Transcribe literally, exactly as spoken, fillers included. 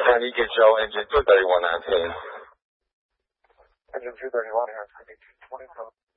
Chinese get Joe, engine two thirty-one nineteen. Engine two thirty-one here, twenty-two twenty.